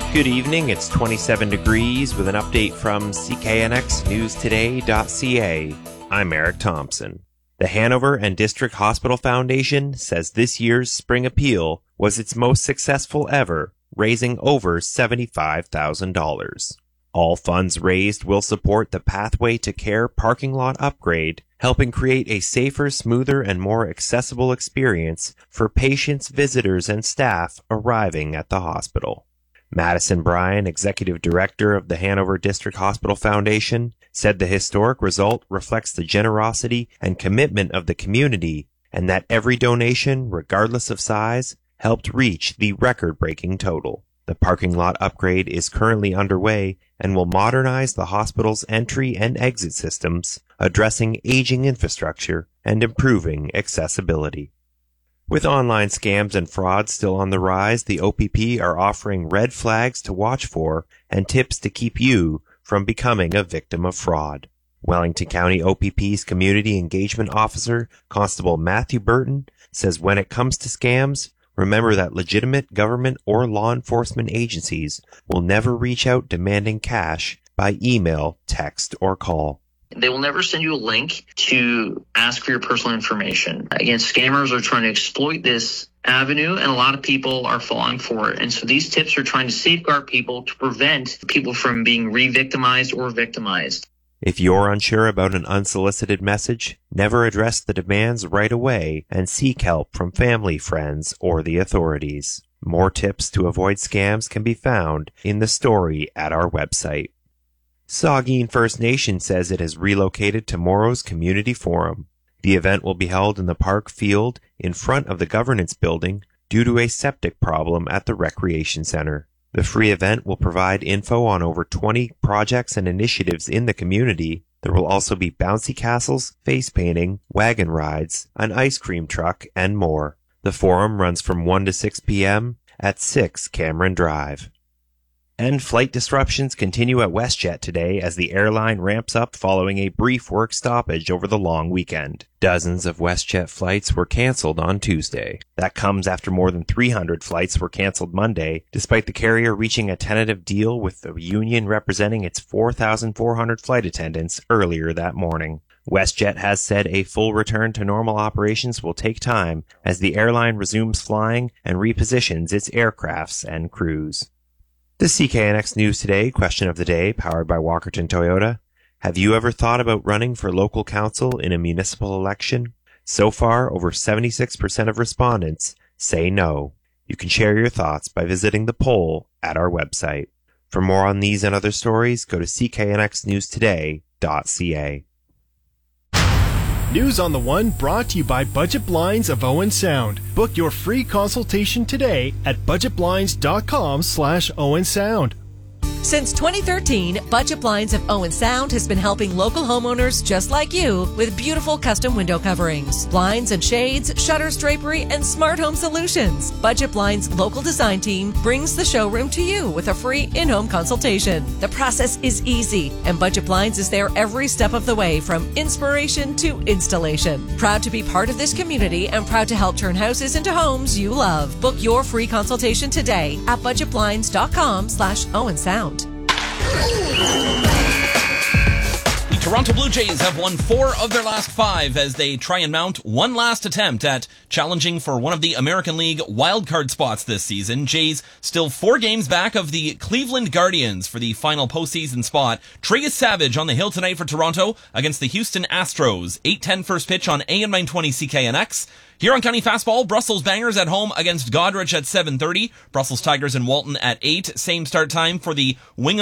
Good evening, it's 27 degrees with an update from cknxnewstoday.ca. I'm Eric Thompson. The Hanover and District Hospital Foundation says this year's spring appeal was its most successful ever, raising over $75,000. All funds raised will support the Pathway to Care parking lot upgrade, helping create a safer, smoother, and more accessible experience for patients, visitors, and staff arriving at the hospital. Madison Bryan, Executive Director of the Hanover District Hospital Foundation, said the historic result reflects the generosity and commitment of the community and that every donation, regardless of size, helped reach the record-breaking total. The parking lot upgrade is currently underway and will modernize the hospital's entry and exit systems, addressing aging infrastructure and improving accessibility. With online scams and frauds still on the rise, the OPP are offering red flags to watch for and tips to keep you from becoming a victim of fraud. Wellington County OPP's Community Engagement Officer, Constable Matthew Burton, says when it comes to scams, remember that legitimate government or law enforcement agencies will never reach out demanding cash by email, text, or call. They will never send you a link to ask for your personal information. Again, scammers are trying to exploit this avenue, and a lot of people are falling for it. And so these tips are trying to safeguard people to prevent people from being re-victimized or victimized. If you're unsure about an unsolicited message, never address the demands right away and seek help from family, friends, or the authorities. More tips to avoid scams can be found in the story at our website. Saugeen First Nation says it has relocated to Moro's Community Forum. The event will be held in the park field in front of the governance building due to a septic problem at the recreation center. The free event will provide info on over 20 projects and initiatives in the community. There will also be bouncy castles, face painting, wagon rides, an ice cream truck, and more. The forum runs from 1 to 6 p.m. at 6 Cameron Drive. And flight disruptions continue at WestJet today as the airline ramps up following a brief work stoppage over the long weekend. Dozens of WestJet flights were canceled on Tuesday. That comes after more than 300 flights were canceled Monday, despite the carrier reaching a tentative deal with the union representing its 4,400 flight attendants earlier that morning. WestJet has said a full return to normal operations will take time as the airline resumes flying and repositions its aircrafts and crews. The CKNX News Today question of the day, powered by Walkerton Toyota. Have you ever thought about running for local council in a municipal election? So far, over 76% of respondents say no. You can share your thoughts by visiting the poll at our website. For more on these and other stories, go to cknxnewstoday.ca. News on the One brought to you by Budget Blinds of Owen Sound. Book your free consultation today at budgetblinds.com/Owen Sound. Since 2013, Budget Blinds of Owen Sound has been helping local homeowners just like you with beautiful custom window coverings, blinds and shades, shutters, drapery, and smart home solutions. Budget Blinds' local design team brings the showroom to you with a free in-home consultation. The process is easy, and Budget Blinds is there every step of the way from inspiration to installation. Proud to be part of this community and proud to help turn houses into homes you love. Book your free consultation today at budgetblinds.com/Owen Sound. The Toronto Blue Jays have won 4 of their last 5 as they try and mount one last attempt at challenging for one of the American League wildcard spots this season. Jays still 4 games back of the Cleveland Guardians for the final postseason spot. Trey Savage on the hill tonight for Toronto against the Houston Astros. 8:10 first pitch on AM 920 CKNX. Huron County Fastball, Brussels Bangers at home against Goderich at 7:30. Brussels Tigers and Walton at 8. Same start time for the Wing